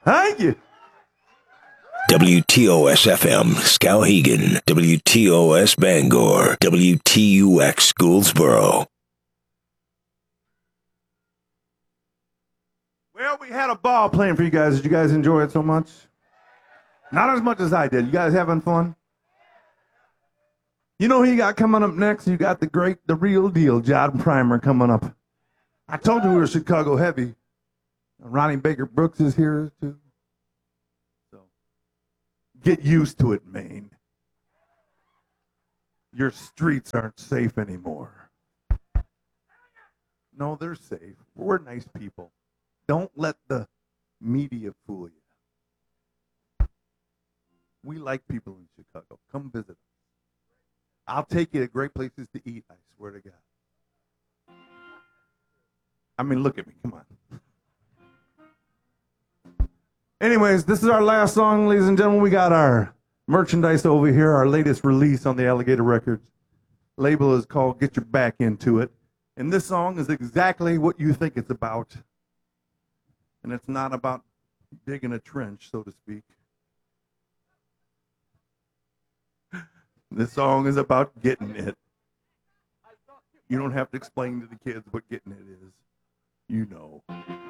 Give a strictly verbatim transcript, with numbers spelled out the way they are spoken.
Thank you. W T O S F M, Skowhegan. W T O S Bangor. W T U X, Gouldsboro. Well, we had a ball playing for you guys. Did you guys enjoy it so much? Not as much as I did. You guys having fun? You know who you got coming up next? You got the great, the real deal, John Primer coming up. I told you we were Chicago heavy. Ronnie Baker Brooks is here too. So get used to it, Maine. Your streets aren't safe anymore. No, they're safe. We're nice people. Don't let the media fool you. We like people in Chicago. Come visit us. I'll take you to great places to eat, I swear to God. I mean, look at me. Come on. Anyways, this is our last song, ladies and gentlemen. We got our merchandise over here, our latest release on the Alligator Records label is called Get Your Back Into It. And this song is exactly what you think it's about. And it's not about digging a trench, so to speak. This song is about getting it. You don't have to explain to the kids what getting it is. You know.